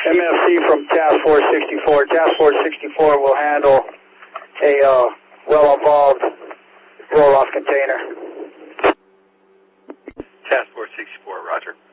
MFC from Task Force 64. Task Force 64 will handle a well-evolved roll-off container. Task Force 64, roger.